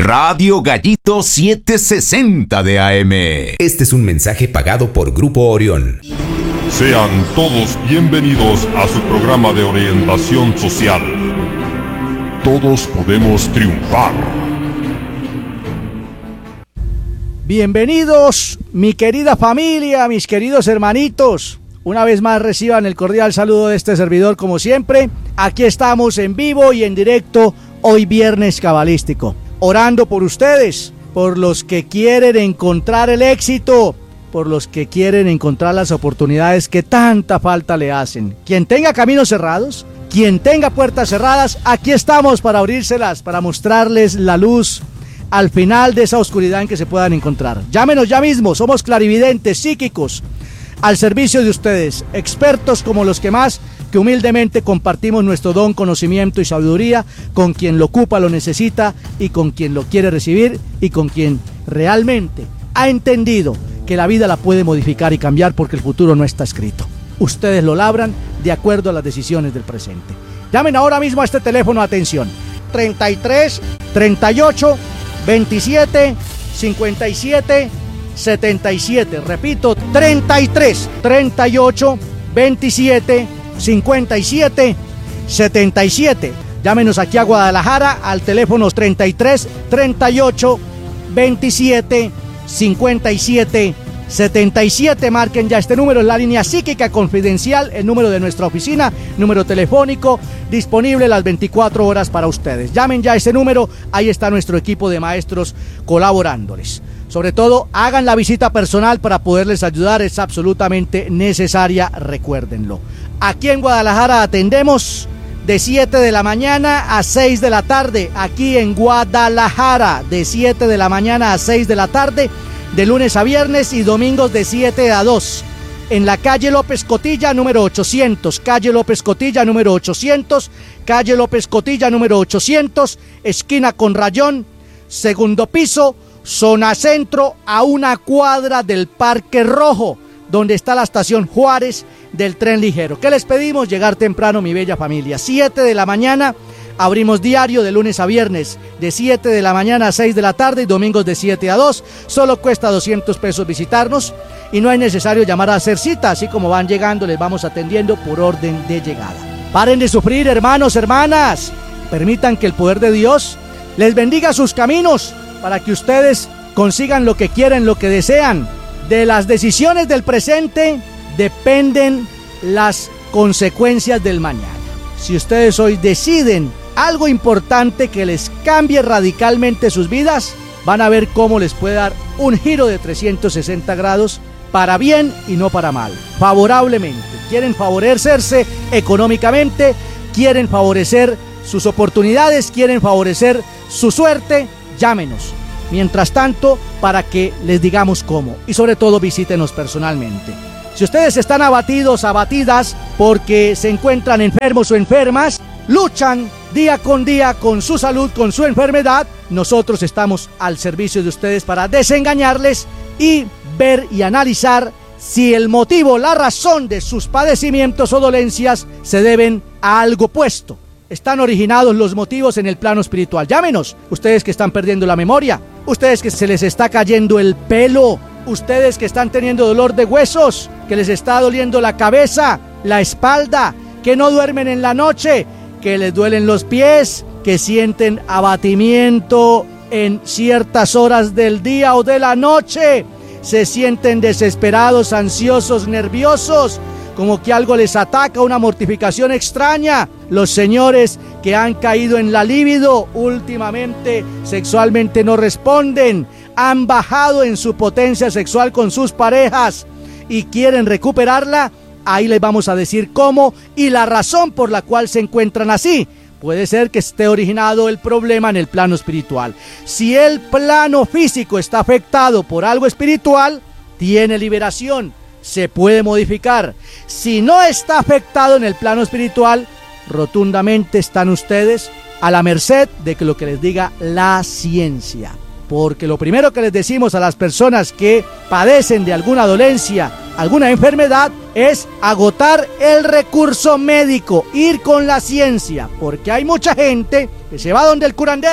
Radio Gallito 760 de AM. Este es un mensaje pagado por Grupo Orión. Sean todos bienvenidos a su programa de orientación social. Todos podemos triunfar. Bienvenidos, mi querida familia, mis queridos hermanitos. Una vez más reciban el cordial saludo de este servidor como siempre. Aquí estamos en vivo y en directo hoy viernes cabalístico. Orando por ustedes, por los que quieren encontrar el éxito, por los que quieren encontrar las oportunidades que tanta falta le hacen. Quien tenga caminos cerrados, quien tenga puertas cerradas, aquí estamos para abrírselas, para mostrarles la luz al final de esa oscuridad en que se puedan encontrar. Llámenos ya mismo, somos clarividentes, psíquicos, al servicio de ustedes, expertos como los que más, que humildemente compartimos nuestro don, conocimiento y sabiduría con quien lo ocupa, lo necesita y con quien lo quiere recibir y con quien realmente ha entendido que la vida la puede modificar y cambiar porque el futuro no está escrito. Ustedes lo labran de acuerdo a las decisiones del presente. Llamen ahora mismo a este teléfono, atención, 33 38 27 57 77, repito, 33 38 27 57 77. Llámenos aquí a Guadalajara al teléfono 33 38 27 57 77. Marquen ya este número, es la línea psíquica confidencial, el número de nuestra oficina, número telefónico disponible las 24 horas para ustedes. Llamen ya ese número, ahí está nuestro equipo de maestros colaborándoles. Sobre todo, hagan la visita personal para poderles ayudar, es absolutamente necesaria, recuérdenlo. Aquí en Guadalajara atendemos de 7 de la mañana a 6 de la tarde, aquí en Guadalajara, de 7 de la mañana a 6 de la tarde, de lunes a viernes y domingos de 7 a 2. En la calle López Cotilla, número 800, calle López Cotilla, número 800, calle López Cotilla, número 800, esquina con Rayón, segundo piso, zona centro, a una cuadra del Parque Rojo, donde está la estación Juárez del tren ligero. ¿Qué les pedimos? Llegar temprano, mi bella familia. 7 de la mañana, abrimos diario de lunes a viernes, de 7 de la mañana a 6 de la tarde y domingos de 7 a 2. Solo cuesta 200 pesos visitarnos y no es necesario llamar a hacer cita, así como van llegando, les vamos atendiendo por orden de llegada. Paren de sufrir, hermanos, hermanas. Permitan que el poder de Dios les bendiga sus caminos para que ustedes consigan lo que quieren, lo que desean. De las decisiones del presente dependen las consecuencias del mañana. Si ustedes hoy deciden algo importante que les cambie radicalmente sus vidas, van a ver cómo les puede dar un giro de 360 grados para bien y no para mal, favorablemente. Quieren favorecerse económicamente, quieren favorecer sus oportunidades, quieren favorecer su suerte, llámenos. Mientras tanto, para que les digamos cómo y sobre todo visítenos personalmente. Si ustedes están abatidos, abatidas porque se encuentran enfermos o enfermas, luchan día con día con su salud, con su enfermedad, nosotros estamos al servicio de ustedes para desengañarles y ver y analizar si el motivo, la razón de sus padecimientos o dolencias se deben a algo opuesto. Están originados los motivos en el plano espiritual. Llámenos, ustedes que están perdiendo la memoria, ustedes que se les está cayendo el pelo, ustedes que están teniendo dolor de huesos, que les está doliendo la cabeza, la espalda, que no duermen en la noche, que les duelen los pies, que sienten abatimiento en ciertas horas del día o de la noche, se sienten desesperados, ansiosos, nerviosos, como que algo les ataca, una mortificación extraña. Los señores que han caído en la libido últimamente sexualmente no responden, han bajado en su potencia sexual con sus parejas y quieren recuperarla. Ahí les vamos a decir cómo y la razón por la cual se encuentran así. Puede ser que esté originado el problema en el plano espiritual. Si el plano físico está afectado por algo espiritual, tiene liberación, se puede modificar. Si no está afectado en el plano espiritual, rotundamente están ustedes a la merced de que lo que les diga la ciencia. Porque lo primero que les decimos a las personas que padecen de alguna dolencia, alguna enfermedad, es agotar el recurso médico, ir con la ciencia, porque hay mucha gente que se va donde el curandero,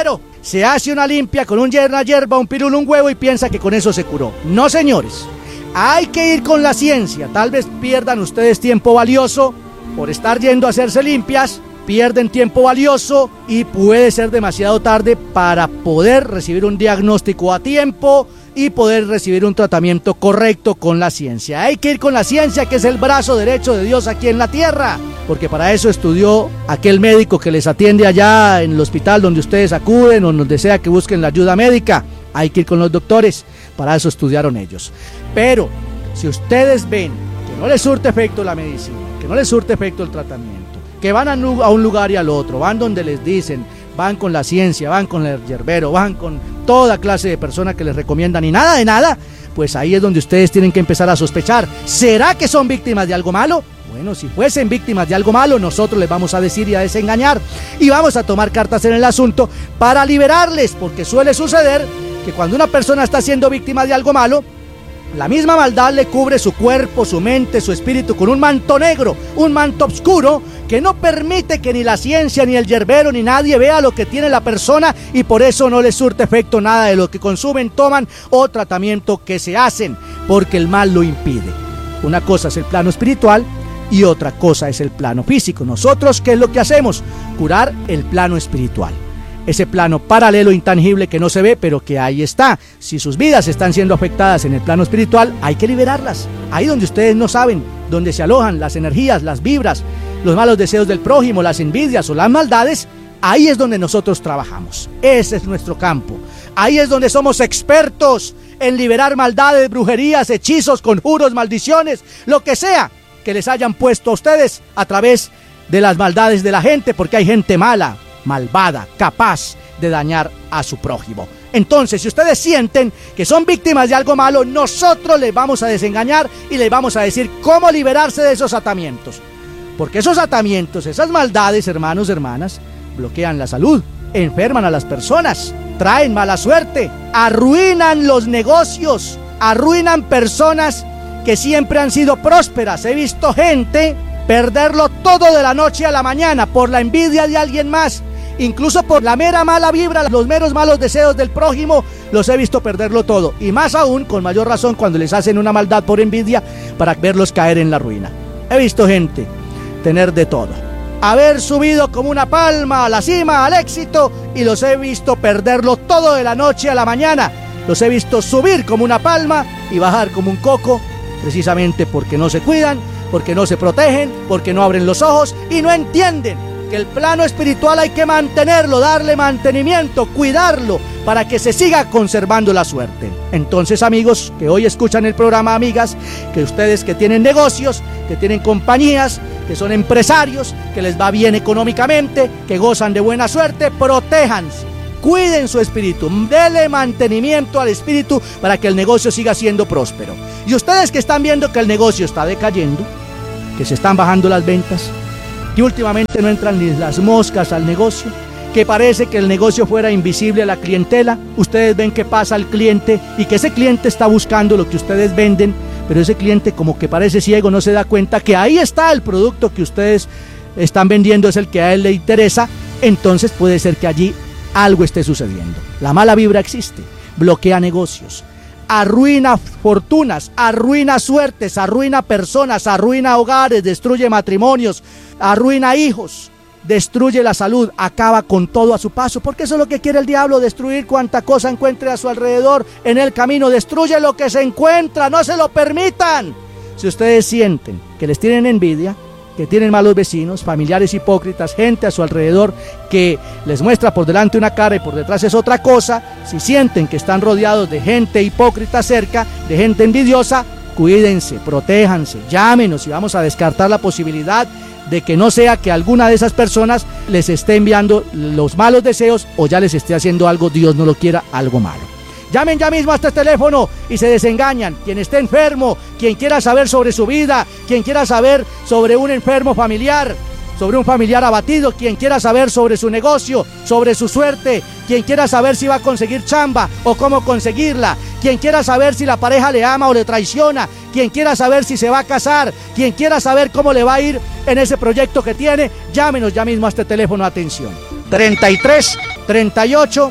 se hace una limpia con una hierba, un pirulo, un huevo y piensa que con eso se curó. No, señores, hay que ir con la ciencia. Tal vez pierdan ustedes tiempo valioso por estar yendo a hacerse limpias, pierden tiempo valioso y puede ser demasiado tarde para poder recibir un diagnóstico a tiempo y poder recibir un tratamiento correcto con la ciencia. Hay que ir con la ciencia, que es el brazo derecho de Dios aquí en la tierra, porque para eso estudió aquel médico que les atiende allá en el hospital donde ustedes acuden o donde sea que busquen la ayuda médica. Hay que ir con los doctores, para eso estudiaron ellos. Pero si ustedes ven que no les surte efecto la medicina, que no les surte efecto el tratamiento, que van a un lugar y al otro, van donde les dicen, van con la ciencia, van con el yerbero, van con toda clase de personas que les recomiendan y nada de nada, pues ahí es donde ustedes tienen que empezar a sospechar. ¿Será que son víctimas de algo malo? Bueno, si fuesen víctimas de algo malo, nosotros les vamos a decir y a desengañar y vamos a tomar cartas en el asunto para liberarles, porque suele suceder que cuando una persona está siendo víctima de algo malo, la misma maldad le cubre su cuerpo, su mente, su espíritu con un manto negro, un manto oscuro que no permite que ni la ciencia, ni el yerbero, ni nadie vea lo que tiene la persona y por eso no les surte efecto nada de lo que consumen, toman o tratamiento que se hacen, porque el mal lo impide. Una cosa es el plano espiritual y otra cosa es el plano físico. Nosotros, ¿qué es lo que hacemos? Curar el plano espiritual. Ese plano paralelo, intangible, que no se ve, pero que ahí está. Si sus vidas están siendo afectadas en el plano espiritual, hay que liberarlas. Ahí donde ustedes no saben, donde se alojan las energías, las vibras, los malos deseos del prójimo, las envidias o las maldades, ahí es donde nosotros trabajamos. Ese es nuestro campo. Ahí es donde somos expertos en liberar maldades, brujerías, hechizos, conjuros, maldiciones, lo que sea que les hayan puesto a ustedes a través de las maldades de la gente, porque hay gente mala, malvada, capaz de dañar a su prójimo. Entonces, si ustedes sienten que son víctimas de algo malo, nosotros les vamos a desengañar y les vamos a decir cómo liberarse de esos atamientos. Porque esos atamientos, esas maldades, hermanos, hermanas, bloquean la salud, enferman a las personas, traen mala suerte, arruinan los negocios, arruinan personas que siempre han sido prósperas. He visto gente perderlo todo de la noche a la mañana por la envidia de alguien más, incluso por la mera mala vibra, los meros malos deseos del prójimo, los he visto perderlo todo, y más aún, con mayor razón, cuando les hacen una maldad por envidia para verlos caer en la ruina. He visto gente tener de todo, haber subido como una palma a la cima, al éxito, y los he visto perderlo todo de la noche a la mañana. Los he visto subir como una palma y bajar como un coco, precisamente porque no se cuidan, porque no se protegen, porque no abren los ojos y no entienden que el plano espiritual hay que mantenerlo, darle mantenimiento, cuidarlo, para que se siga conservando la suerte. Entonces, amigos que hoy escuchan el programa, amigas, que ustedes que tienen negocios, que tienen compañías, que son empresarios, que les va bien económicamente, que gozan de buena suerte, protéjanse, cuiden su espíritu, denle mantenimiento al espíritu para que el negocio siga siendo próspero. Y ustedes que están viendo que el negocio está decayendo, que se están bajando las ventas, que últimamente no entran ni las moscas al negocio, que parece que el negocio fuera invisible a la clientela, ustedes ven que pasa el cliente y que ese cliente está buscando lo que ustedes venden, pero ese cliente como que parece ciego, no se da cuenta que ahí está el producto que ustedes están vendiendo, es el que a él le interesa. Entonces puede ser que allí algo esté sucediendo. La mala vibra existe, bloquea negocios, arruina fortunas, arruina suertes, arruina personas, arruina hogares, destruye matrimonios, arruina hijos, destruye la salud, acaba con todo a su paso, porque eso es lo que quiere el diablo, destruir cuanta cosa encuentre a su alrededor en el camino. Destruye lo que se encuentra, no se lo permitan. Si ustedes sienten que les tienen envidia, que tienen malos vecinos, familiares hipócritas, gente a su alrededor que les muestra por delante una cara y por detrás es otra cosa, si sienten que están rodeados de gente hipócrita cerca, de gente envidiosa, cuídense, protéjanse, llámenos y vamos a descartar la posibilidad de que no sea que alguna de esas personas les esté enviando los malos deseos o ya les esté haciendo algo, Dios no lo quiera, algo malo. Llamen ya mismo a este teléfono y se desengañan. Quien esté enfermo, quien quiera saber sobre su vida, quien quiera saber sobre un enfermo familiar, sobre un familiar abatido, quien quiera saber sobre su negocio, sobre su suerte, quien quiera saber si va a conseguir chamba o cómo conseguirla, quien quiera saber si la pareja le ama o le traiciona, quien quiera saber si se va a casar, quien quiera saber cómo le va a ir en ese proyecto que tiene, llámenos ya mismo a este teléfono. Atención, 33 38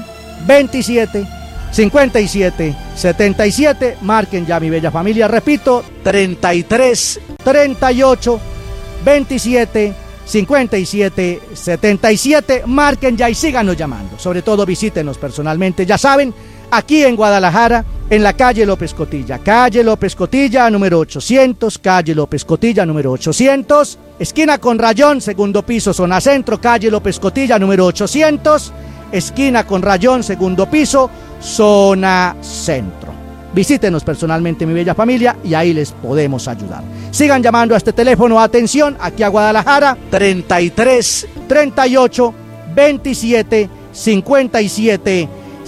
27 57 77. Marquen ya, mi bella familia. Repito, 33 38 27 57 77. Marquen ya y síganos llamando. Sobre todo visítenos personalmente. Ya saben, aquí en Guadalajara, en la calle López Cotilla, número 800, calle López Cotilla, número 800, esquina con Rayón, segundo piso, zona centro, calle López Cotilla, número 800, esquina con Rayón, segundo piso, zona centro. Visítenos personalmente, mi bella familia, y ahí les podemos ayudar. Sigan llamando a este teléfono, atención, aquí a Guadalajara, 33 38 27 57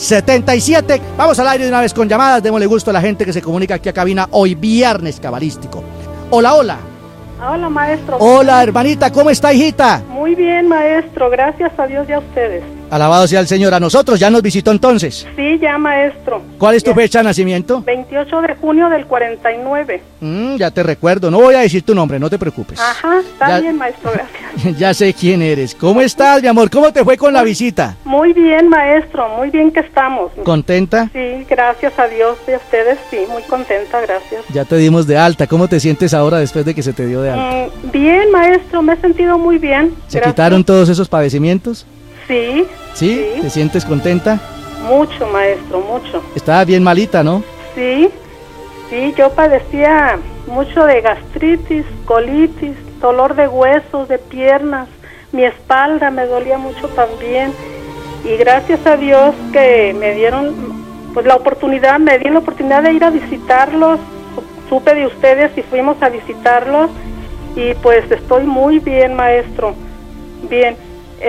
77. Vamos al aire de una vez con llamadas. Démosle gusto a la gente que se comunica aquí a cabina hoy viernes cabalístico. Hola, hola. Hola, maestro. Hola, hermanita, ¿cómo está, hijita? Muy bien, maestro, gracias a Dios y a ustedes. Alabado sea el Señor. A nosotros ya nos visitó entonces. Sí, ya, maestro. ¿Cuál es tu Ya. fecha de nacimiento? 28 de junio del 49. Ya te recuerdo, no voy a decir tu nombre, no te preocupes. Ajá, está Ya- bien, maestro, gracias. Ya sé quién eres. ¿Cómo estás, mi amor? ¿Cómo te fue con la visita? Muy bien, maestro, muy bien que estamos. ¿Contenta? Sí, gracias a Dios y a ustedes, sí, muy contenta, gracias. Ya te dimos de alta. ¿Cómo te sientes ahora después de que se te dio de alta? Bien, maestro, me he sentido muy bien. ¿Se gracias. quitaron todos esos padecimientos? Sí. ¿Sí? ¿Te sientes contenta? Mucho, maestro, mucho. Estabas bien malita, ¿no? Sí, sí, yo padecía mucho de gastritis, colitis, dolor de huesos, de piernas, mi espalda me dolía mucho también. Y gracias a Dios que me dieron pues la oportunidad, me di la oportunidad de ir a visitarlos, supe de ustedes y fuimos a visitarlos y pues estoy muy bien, maestro. Bien,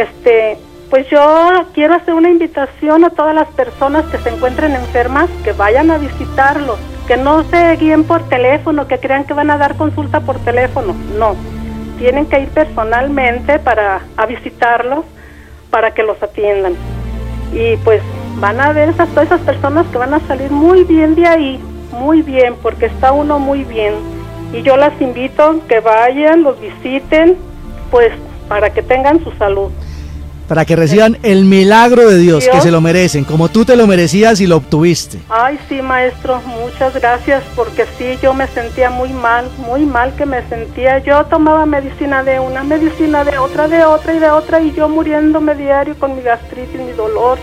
pues yo quiero hacer una invitación a todas las personas que se encuentren enfermas, que vayan a visitarlos, que no se guíen por teléfono, que crean que van a dar consulta por teléfono. No, tienen que ir personalmente a visitarlos, para que los atiendan. Y pues van a ver todas esas personas que van a salir muy bien de ahí, muy bien, porque está uno muy bien. Y yo las invito que vayan, los visiten, pues para que tengan su salud. Para que reciban el milagro de Dios, Dios. que se lo merecen, como tú te lo merecías y lo obtuviste. Ay, sí, maestro, muchas gracias, porque sí, yo me sentía muy mal que me sentía. Yo tomaba medicina de una, medicina de otra y de otra, y yo muriéndome diario con mi gastritis, mi dolor.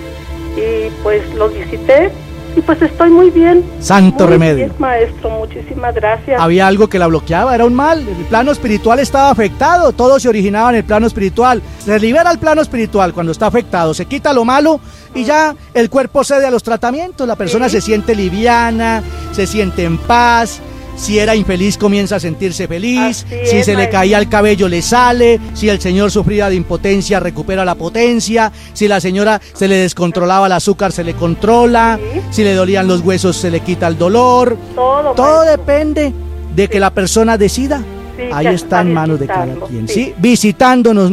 Y pues los visité, y pues estoy muy bien. Santo Muy remedio. bien, maestro, muchísimas gracias. Había algo que la bloqueaba, era un mal. El plano espiritual estaba afectado, todo se originaba en el plano espiritual. Se libera el plano espiritual cuando está afectado, se quita lo malo y ya el cuerpo cede a los tratamientos. La persona se siente liviana, se siente en paz. Si era infeliz, comienza a sentirse feliz. Así Si es, se le maestro. caía el cabello, le sale. Si el señor sufría de impotencia, recupera la potencia. Si la señora se le descontrolaba el azúcar, se le controla. Sí. Si le dolían los huesos, se le quita el dolor. Todo, Todo maestro. depende de que la persona decida. Sí, Ahí que está en a manos de cada visitarlo, quien. sí. ¿Sí? Visitándonos.